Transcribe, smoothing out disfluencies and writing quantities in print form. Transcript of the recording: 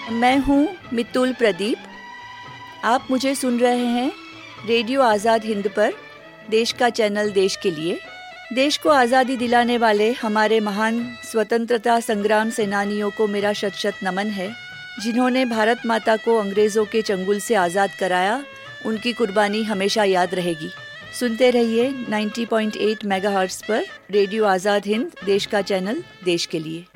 मैं हूँ मितुल प्रदीप। आप मुझे सुन रहे हैं रेडियो आज़ाद हिंद पर, देश का चैनल देश के लिए। देश को आज़ादी दिलाने वाले हमारे महान स्वतंत्रता संग्राम सेनानियों को मेरा शत शत नमन है, जिन्होंने भारत माता को अंग्रेज़ों के चंगुल से आज़ाद कराया। उनकी कुर्बानी हमेशा याद रहेगी। सुनते रहिए 90.8 मेगाहर्ट्ज़ पर रेडियो आज़ाद हिंद, देश का चैनल देश के लिए।